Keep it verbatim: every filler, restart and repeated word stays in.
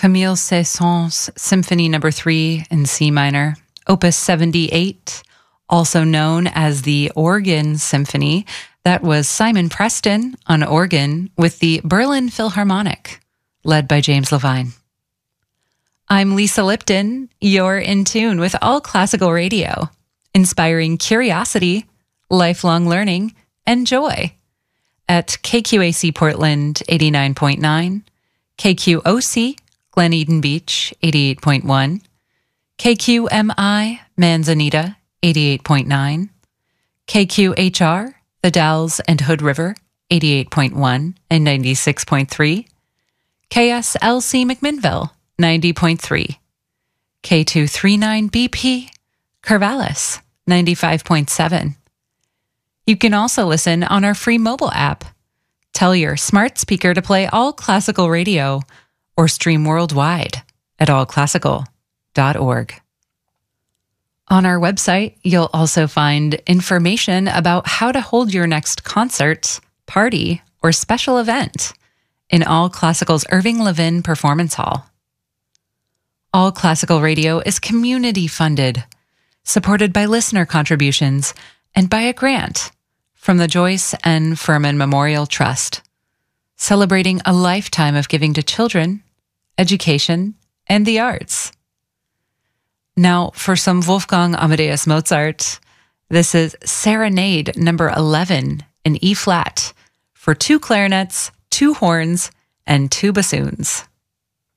Camille Saint-Saëns Symphony Number three in C minor, Opus seventy-eight, also known as the Organ Symphony. That was Simon Preston on organ with the Berlin Philharmonic, led by James Levine. I'm Lisa Lipton. You're in tune with All Classical Radio, inspiring curiosity, lifelong learning, and joy at K Q A C Portland eighty-nine point nine, K Q O C Glen Eden Beach eighty-eight point one, K Q M I Manzanita eighty-eight point nine, K Q H R The Dalles and Hood River eighty-eight point one and ninety-six point three, K S L C McMinnville ninety point three, K two thirty-nine B P Corvallis ninety-five point seven. You can also listen on our free mobile app. Tell your smart speaker to play All Classical Radio or stream worldwide at all classical dot org. On our website, you'll also find information about how to hold your next concert, party, or special event in All Classical's Irving Levin Performance Hall. All Classical Radio is community funded, supported by listener contributions, and by a grant from the Joyce N. Furman Memorial Trust, celebrating a lifetime of giving to children, education, and the arts. Now, for some Wolfgang Amadeus Mozart, this is Serenade number eleven in E-flat for two clarinets, two horns, and two bassoons.